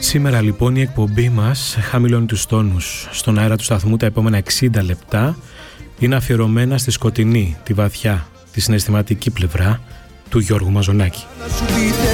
Σήμερα λοιπόν η εκπομπή μας χαμηλώνει τους τόνους. Στον αέρα του σταθμού τα επόμενα 60 λεπτά είναι αφιερωμένα στη σκοτεινή, τη βαθιά, τη συναισθηματική πλευρά του Γιώργου Μαζονάκη.